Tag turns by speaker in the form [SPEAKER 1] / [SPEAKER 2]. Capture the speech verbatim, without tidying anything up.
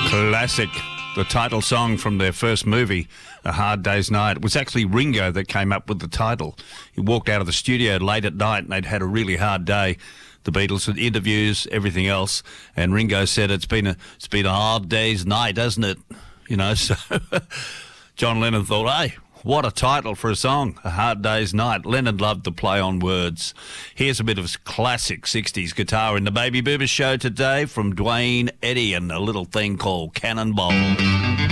[SPEAKER 1] Classic. The title song from their first movie, A Hard Day's Night. It was actually Ringo that came up with the title. He walked out of the studio late at night and they'd had a really hard day. The Beatles had interviews, everything else, and Ringo said, it's been a, it's been a hard day's night, hasn't it? You know, so John Lennon thought, hey, what a title for a song, A Hard Day's Night. Lennon loved to play on words. Here's a bit of classic sixties guitar in the Baby Boomers show today from Dwayne Eddy and a little thing called Cannonball.